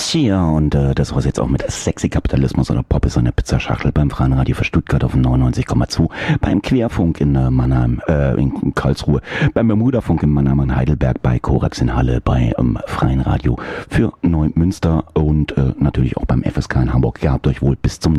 Tja, und das war's jetzt auch mit Sexy Kapitalismus oder Pop ist eine Pizzaschachtel beim Freien Radio für Stuttgart auf 99,2, beim Querfunk in Mannheim, in Karlsruhe, beim Bermudafunk in Mannheim und Heidelberg, bei Korax in Halle, bei Freien Radio für Neumünster und natürlich auch beim FSK in Hamburg. Gehabt euch wohl, bis zum